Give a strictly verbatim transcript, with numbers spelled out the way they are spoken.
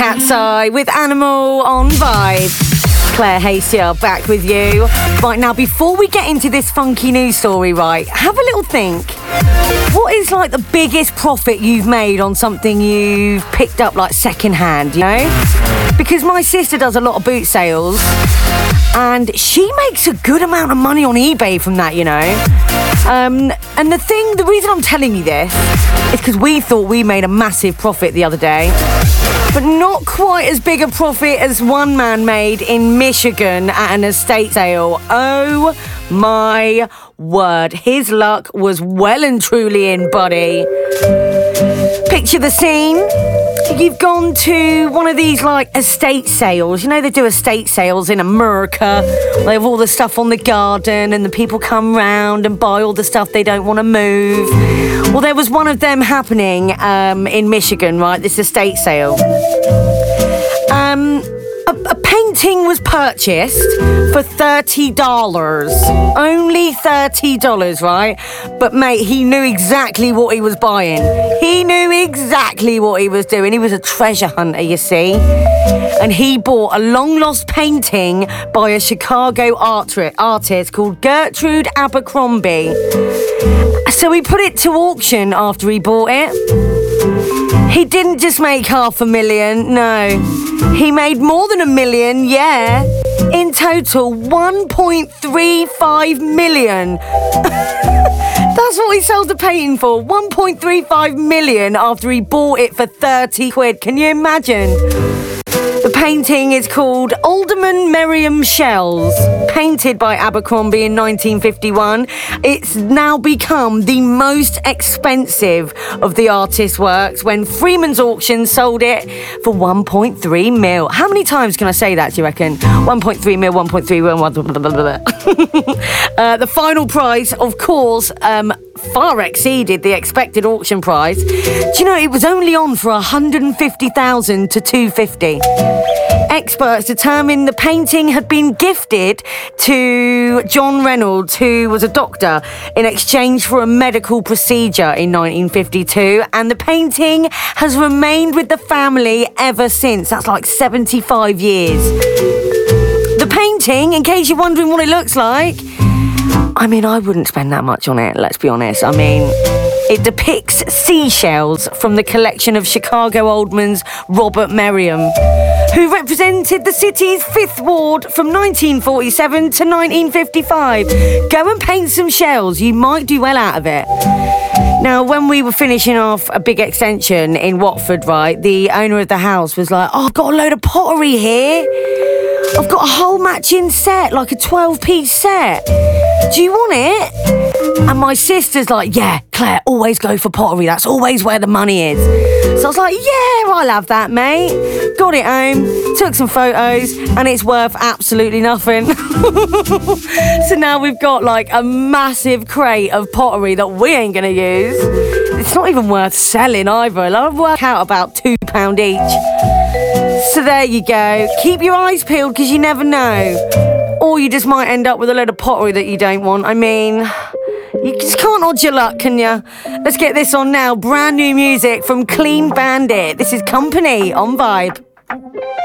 Cat's Eye with Animal on Vibe. Claire Hayes here, back with you. Right, now, before we get into this funky news story, right, have a little think. What is, like, the biggest profit you've made on something you've picked up, like, second-hand, you know? Because my sister does a lot of boot sales, and she makes a good amount of money on eBay from that, you know? Um, and the thing, the reason I'm telling you this is because we thought we made a massive profit the other day. But not quite as big a profit as one man made in Michigan at an estate sale. Oh my word. His luck was well and truly in, buddy. Picture the scene. You've gone to one of these, like, estate sales. You know, they do estate sales in America. They have all the stuff on the garden and the people come round and buy all the stuff they don't want to move. Well, there was one of them happening um, in Michigan, right? This estate sale. Um... A, a painting was purchased for thirty dollars. Only thirty dollars, right? But, mate, he knew exactly what he was buying. He knew exactly what he was doing. He was a treasure hunter, you see. And he bought a long-lost painting by a Chicago art- artist called Gertrude Abercrombie. So he put it to auction after he bought it. He didn't just make half a million, no. He made more than a million, yeah. In total, one point three five million. That's what he sold the painting for, one point three five million after he bought it for thirty quid. Can you imagine? The painting is called Alderman Merriam Shells, painted by Abercrombie in nineteen fifty-one. It's now become the most expensive of the artist's works when Freeman's Auction sold it for one point three mil. How many times can I say that, do you reckon? one point three mil, one point three mil, blah, blah, blah, blah. uh, the final price, of course, um, far exceeded the expected auction price. Do you know, it was only on for one hundred fifty thousand to two hundred fifty. Experts determined the painting had been gifted to John Reynolds, who was a doctor, in exchange for a medical procedure in nineteen fifty-two, and the painting has remained with the family ever since. That's like seventy-five years. The painting, in case you're wondering what it looks like, I mean, I wouldn't spend that much on it, let's be honest. I mean, it depicts seashells from the collection of Chicago alderman Robert Merriam, who represented the city's Fifth Ward from nineteen forty-seven to nineteen fifty-five. Go and paint some shells, you might do well out of it. Now, when we were finishing off a big extension in Watford, right, the owner of the house was like, oh, I've got a load of pottery here. I've got a whole matching set, like a twelve-piece set. Do you want it? And my sister's like, yeah, Claire, always go for pottery. That's always where the money is. So I was like, yeah, I'll have that, mate. Got it home, took some photos, and it's worth absolutely nothing. So now we've got like a massive crate of pottery that we ain't going to use. It's not even worth selling either. I'll work out about two pounds each. So there you go. Keep your eyes peeled because you never know. Or you just might end up with a load of pottery that you don't want. I mean, you just can't odds your luck, can you? Let's get this on now. Brand new music from Clean Bandit. This is Company on Vibe.